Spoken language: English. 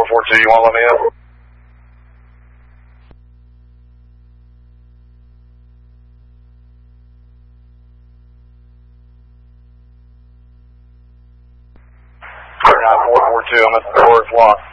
442, you want to let me in? Clear 9442, I'm at the door, it's locked.